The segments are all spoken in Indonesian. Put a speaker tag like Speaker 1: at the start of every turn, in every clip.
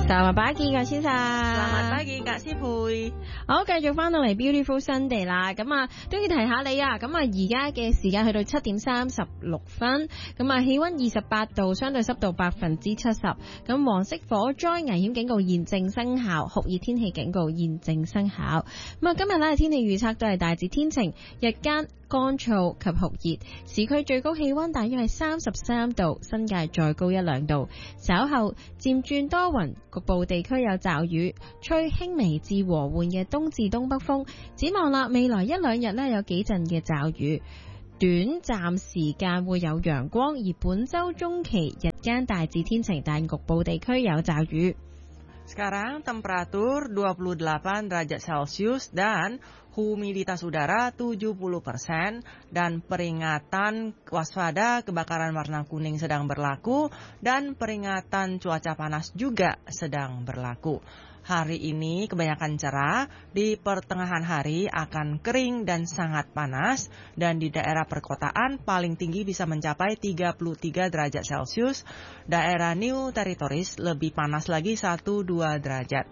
Speaker 1: Selamat pagi，各位先生。
Speaker 2: Selamat pagi， Kak Sipuy。
Speaker 1: 好，繼續翻到嚟 Beautiful Sunday 啦。咁啊，都要提下你啊。咁啊，而家嘅時間去到7點36分。咁啊，氣溫28度，相對濕度70%。咁黃色火災危險警告現正生效，酷熱天氣警告現正生效。咁啊，今日咧天氣預測都係大致天晴，日間乾燥及酷熱，市區最高氣溫大約係33度，新界再高1-2度。稍後漸轉多雲，局部地區有驟雨，吹輕微至和緩嘅東至東北風。展望啦，未來1-2日呢有幾陣嘅驟雨，短暫時間會有陽光，而本週中期日間大致天晴，但局部地區有驟雨。
Speaker 2: Sekarang temperatur 28 derajat Celcius dan humiditas udara 70% dan peringatan waspada kebakaran warna kuning sedang berlaku dan peringatan cuaca panas juga sedang berlaku. Hari ini kebanyakan cerah, di pertengahan hari akan kering dan sangat panas, dan di daerah perkotaan paling tinggi bisa mencapai 33 derajat Celcius, daerah New Territories lebih panas lagi 1-2 derajat.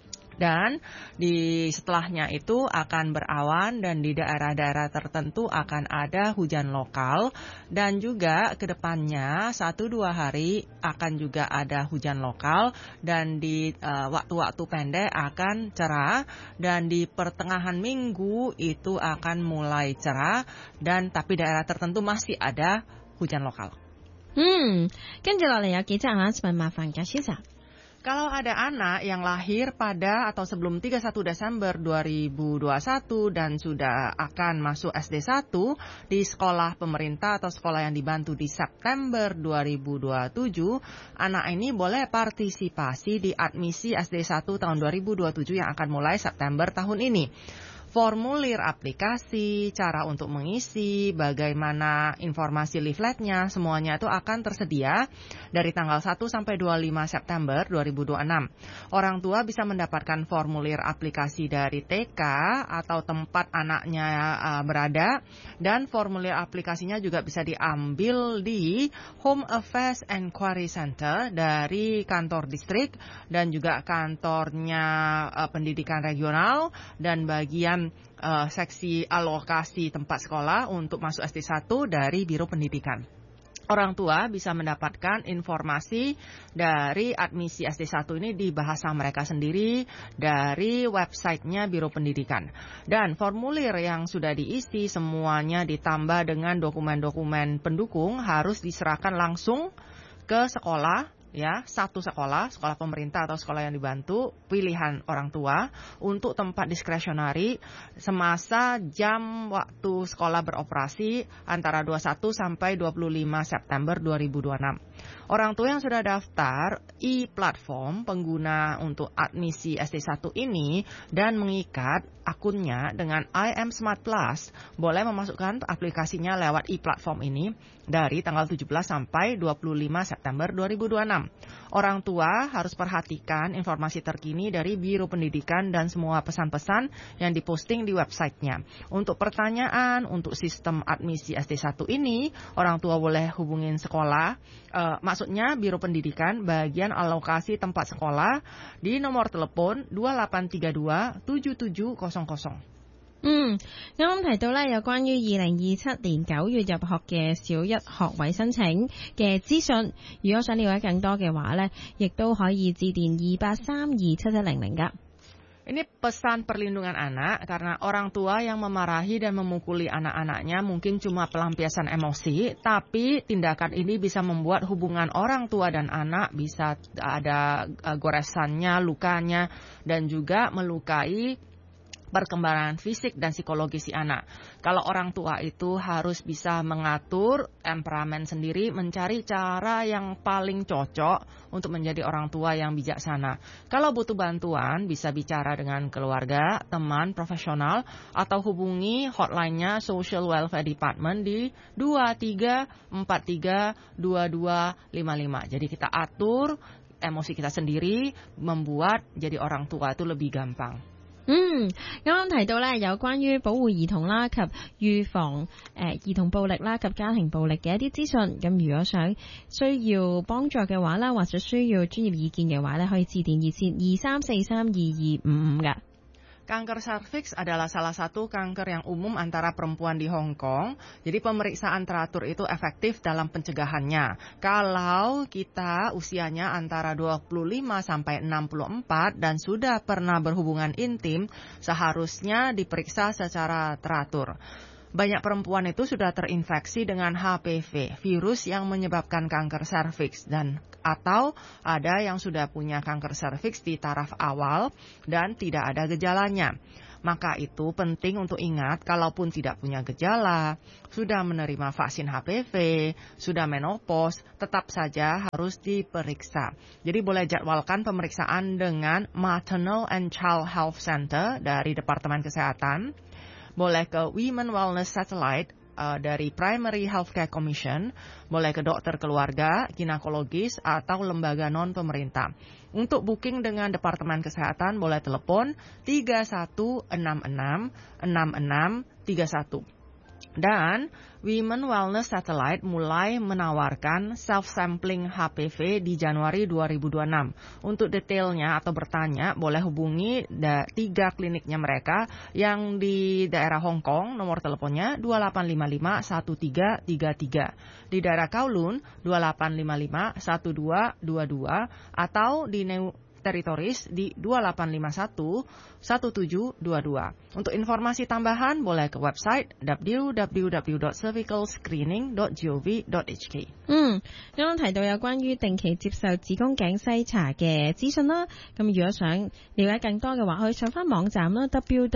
Speaker 2: Dan di setelahnya itu akan berawan dan di daerah-daerah tertentu akan ada hujan lokal dan juga ke depannya 1-2 hari akan juga ada hujan lokal dan di waktu-waktu pendek akan cerah dan di pertengahan minggu itu akan mulai cerah dan tapi daerah tertentu masih ada hujan lokal.
Speaker 1: 跟住落嚟有幾則 announcement 麻煩嘅先生。
Speaker 2: Kalau ada anak yang lahir pada atau sebelum 31 Desember 2021 dan sudah akan masuk SD 1 di sekolah pemerintah atau sekolah yang dibantu di September 2027, anak ini boleh partisipasi di admisi SD 1 tahun 2027 yang akan mulai September tahun ini. Formulir aplikasi, cara untuk mengisi, bagaimana informasi leafletnya, semuanya itu akan tersedia dari tanggal 1 sampai 25 September 2026. Orang tua bisa mendapatkan formulir aplikasi dari TK atau tempat anaknya berada, dan formulir aplikasinya juga bisa diambil di Home Affairs Enquiry Center dari kantor distrik dan juga kantornya pendidikan regional dan bagian seksi alokasi tempat sekolah untuk masuk SD 1 dari Biro Pendidikan. Orang tua bisa mendapatkan informasi dari admisi SD 1 ini di bahasa mereka sendiri dari websitenya Biro Pendidikan. Dan formulir yang sudah diisi semuanya ditambah dengan dokumen-dokumen pendukung harus diserahkan langsung ke sekolah. Ya, satu sekolah pemerintah atau sekolah yang dibantu, pilihan orang tua untuk tempat diskresionari semasa jam waktu sekolah beroperasi antara 21 sampai 25 September 2026. Orang tua yang sudah daftar e-platform pengguna untuk admisi SD 1 ini dan mengikat akunnya dengan IM Smart Plus boleh memasukkan aplikasinya lewat e-platform ini dari tanggal 17 sampai 25 September 2026. Orang tua harus perhatikan informasi terkini dari Biro Pendidikan dan semua pesan-pesan yang diposting di websitenya. Untuk pertanyaan untuk sistem admisi SD 1 ini, orang tua boleh hubungin sekolah, maksudnya Biro Pendidikan bagian alokasi tempat sekolah di nomor telepon 2832 7700。
Speaker 1: 啱啱提到咧，有關於2027年9月入學嘅小一學位申請嘅資訊，如果想了解更多嘅話咧，亦都可以致電28327700噶。
Speaker 2: Ini pesan perlindungan anak karena orang tua yang memarahi dan memukuli anak-anaknya mungkin cuma pelampiasan emosi, tapi tindakan ini bisa membuat hubungan orang tua dan anak bisa ada goresannya, lukanya, dan juga melukai perkembangan fisik dan psikologi si anak. Kalau orang tua itu harus bisa mengatur temperamen sendiri, mencari cara yang paling cocok untuk menjadi orang tua yang bijaksana. Kalau butuh bantuan, bisa bicara dengan keluarga, teman, profesional, atau hubungi hotline-nya Social Welfare Department di 23432255. Jadi kita atur emosi kita sendiri, membuat jadi orang tua itu lebih gampang.
Speaker 1: 啱啱提到咧有關於保護兒童啦及預防兒童暴力啦及家庭暴力嘅一啲資訊，咁如果需要幫助嘅話啦，或者需要專業意見嘅話咧，可以致電熱線23432255㗎。
Speaker 2: Kanker serviks adalah salah satu kanker yang umum antara perempuan di Hong Kong. Jadi pemeriksaan teratur itu efektif dalam pencegahannya. Kalau kita usianya antara 25 sampai 64 dan sudah pernah berhubungan intim, seharusnya diperiksa secara teratur. Banyak perempuan itu sudah terinfeksi dengan HPV, virus yang menyebabkan kanker serviks, dan atau ada yang sudah punya kanker serviks di taraf awal dan tidak ada gejalanya. Maka itu penting untuk ingat, kalaupun tidak punya gejala, sudah menerima vaksin HPV, sudah menopause, tetap saja harus diperiksa. Jadi boleh jadwalkan pemeriksaan dengan Maternal and Child Health Center dari Departemen Kesehatan. Boleh ke Women Wellness Satellite dari Primary Healthcare Commission, boleh ke dokter keluarga, ginekologis, atau lembaga non-pemerintah. Untuk booking dengan Departemen Kesehatan, boleh telepon 3166 6631. Dan Women Wellness Satellite mulai menawarkan self-sampling HPV di Januari 2026. Untuk detailnya atau bertanya, boleh hubungi 3 kliniknya mereka yang di daerah Hong Kong, nomor teleponnya 2855 1333. Di daerah Kowloon 2855 1222 atau di Territories di 2851 1722. Untuk informasi tambahan boleh ke website www.cervicalscreening.gov.hk。
Speaker 1: 啱啱提到有關於定期接受子宮頸篩查嘅資訊啦，咁如果想了解更多嘅話，可以上翻網站啦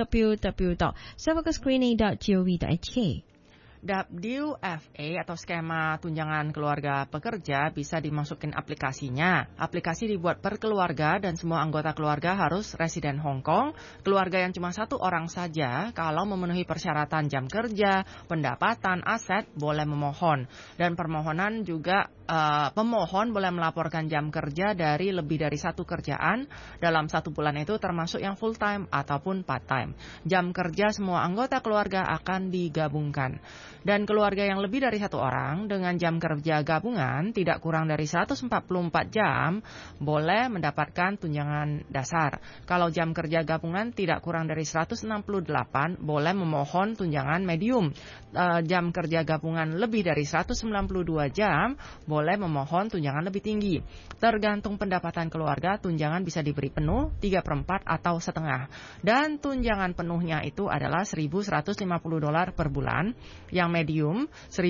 Speaker 1: www.cervicalscreening.gov.hk。
Speaker 2: WFA atau skema tunjangan keluarga pekerja bisa dimasukin aplikasinya. Aplikasi dibuat per keluarga dan semua anggota keluarga harus residen Hong Kong. Keluarga yang cuma 1 orang saja kalau memenuhi persyaratan jam kerja, pendapatan, aset boleh memohon. Dan permohonan juga pemohon boleh melaporkan jam kerja dari lebih dari 1 kerjaan dalam 1 bulan itu, termasuk yang full time ataupun part time. Jam kerja semua anggota keluarga akan digabungkan. Dan keluarga yang lebih dari 1 orang dengan jam kerja gabungan tidak kurang dari 144 jam boleh mendapatkan tunjangan dasar. Kalau jam kerja gabungan tidak kurang dari 168 boleh memohon tunjangan medium. Jam kerja gabungan lebih dari 192 jam boleh memohon tunjangan lebih tinggi. Tergantung pendapatan keluarga, tunjangan bisa diberi penuh, 3/4 atau setengah. Dan tunjangan penuhnya itu adalah $1.150 per bulan. Yang medium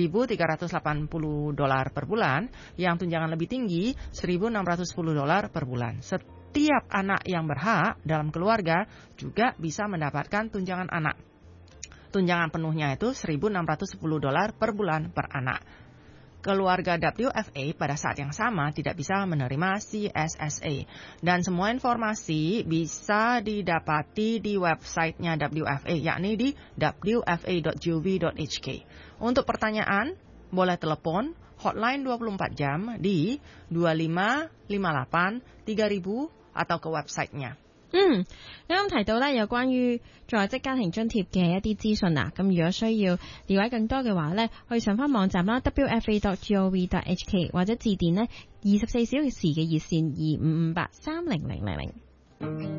Speaker 2: $1.380 per bulan, yang tunjangan lebih tinggi $1.610 per bulan. Setiap anak yang berhak dalam keluarga juga bisa mendapatkan tunjangan anak. Tunjangan penuhnya itu $1.610 per bulan per anak. Keluarga WFA pada saat yang sama tidak bisa menerima CSSA. Dan semua informasi bisa didapati di websitenya WFA, yakni di wfa.gov.hk. Untuk pertanyaan, boleh telepon hotline 24 jam di 2558 3000 atau ke websitenya.
Speaker 1: 啱啱提到咧有關於在職家庭津貼嘅一啲資訊啊，咁如果需要了解更多嘅話咧，可以上翻網站啦 wfa.gov.hk 或者致電呢24小時嘅熱線2558 300000。